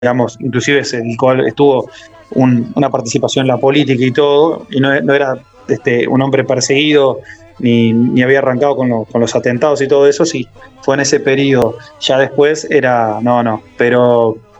digamos, inclusive se dedicó, estuvo una participación en la política y todo, y no era un hombre perseguido, ni había arrancado con los atentados y todo eso, sí, fue en ese periodo. Ya después era, no, no, pero